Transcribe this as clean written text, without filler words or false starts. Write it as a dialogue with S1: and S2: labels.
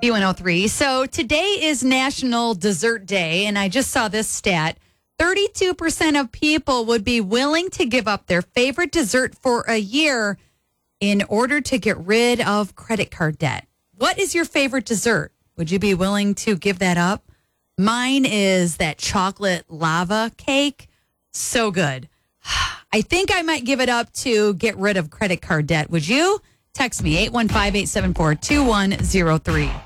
S1: B103. So today is National Dessert Day, and I just saw this stat. 32% of people would be willing to give up their favorite dessert for a year in order to get rid of credit card debt. What is your favorite dessert? Would you be willing to give that up? Mine is that chocolate lava cake. So good. I think I might give it up to get rid of credit card debt. Would you? Text me, 815-874-2103.